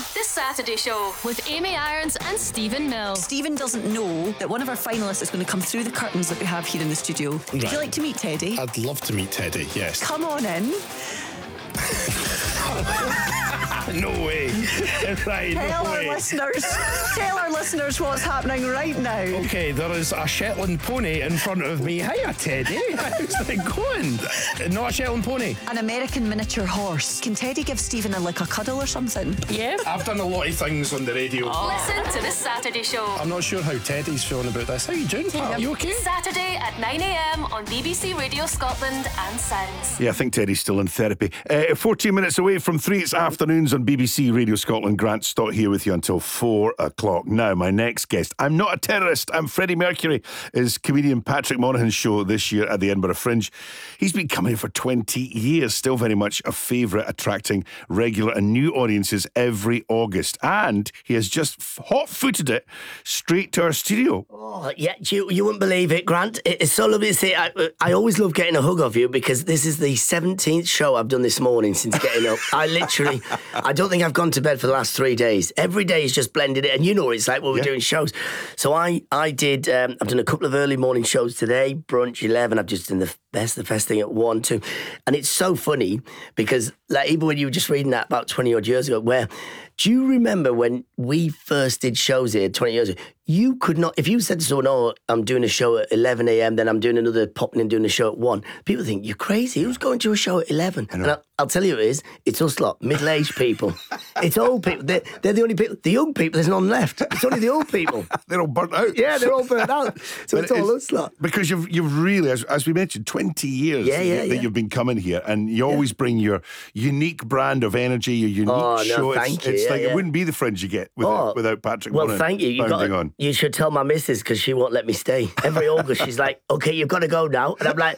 The Saturday Show with Amy Irons and Stephen Mill. Stephen doesn't know that one of our finalists is going to come through the curtains that we have here in the studio. Would you like to meet Teddy? I'd love to meet Teddy, yes. Come on in. No way. Right, Tell no our way. listeners what's happening right now. Okay, there is a Shetland pony in front of me. Hiya, Teddy. How's it going? Not a Shetland pony. An American miniature horse. Can Teddy give Stephen a cuddle or something? Yeah. I've done a lot of things on the radio. Listen to The Saturday Show. I'm not sure how Teddy's feeling about this. How you doing, pal? You okay? Saturday at 9 a.m. on BBC Radio Scotland and Sounds. Yeah, I think Teddy's still in therapy. 14 minutes away from 3, it's afternoons on BBC Radio Scotland. Grant Stott here with you until 4 o'clock. Now, my next guest. I'm not a terrorist. I'm Freddie Mercury is comedian Patrick Monaghan's show this year at the Edinburgh Fringe. He's been coming for 20 years, still very much a favourite, attracting regular and new audiences every August. And he has just hot-footed it straight to our studio. Oh, yeah, you wouldn't believe it, Grant. It's so lovely to see. I always love getting a hug of you because this is the 17th show I've done this morning since getting up. I don't think I've gone to bed for the last 3 days. Every day is just blended in. And you know what it's like when we're doing shows. So I've done a couple of early morning shows today, brunch 11. I've just done the best thing at 1, 2. And it's so funny because even when you were just reading that about 20 odd years ago, do you remember when we first did shows here 20 years ago? You could not, if you said to someone, oh, I'm doing a show at 11 a.m, then I'm doing another popping and doing a show at 1, people think, you're crazy. Who's going to a show at 11? And I'll tell you who it is. It's us lot, middle-aged people. It's old people. They're the only people. The young people, there's none left. It's only the old people. They're all burnt out. Yeah, they're all burnt out. So it's all us lot. Because you've really, as we mentioned, 20 years that you've been coming here, and you always bring your unique brand of energy, your unique show. Thank you. It's like it wouldn't be the Fringe you get without Patrick Monaghan. Well, thank you. On. You should tell my missus because she won't let me stay. Every August, she's like, okay, you've got to go now. And I'm like,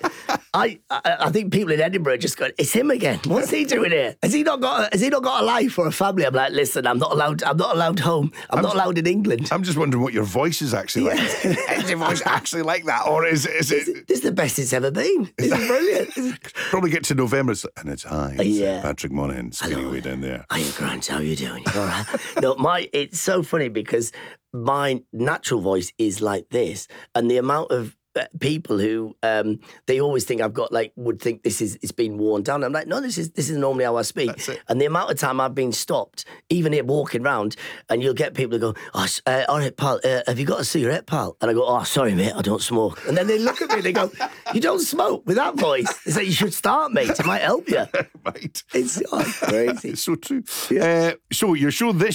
I think people in Edinburgh are just going, it's him again. What's he doing here? Has he not got a life or a family? I'm like, listen, I'm not allowed home. I'm not allowed in England. I'm just wondering what your voice is actually like. Is your voice actually like that? Or is it... This is the best it's ever been. This is brilliant. Probably get to November and it's Patrick Monaghan spinning away down there. Hiya, Grant, how are you doing? You all right? No, it's so funny because my natural voice is like this, and the amount of people who they always think I've got would think it's been worn down. I'm like, no, this is normally how I speak. That's it. And the amount of time I've been stopped, even here walking round, and you'll get people who go, all right, pal, have you got a cigarette, pal? And I go, oh, sorry, mate, I don't smoke. And then they look at me, they go, you don't smoke with that voice. They say, you should start, mate. It might help you. Right. It's crazy. It's so true. Yeah. So your show this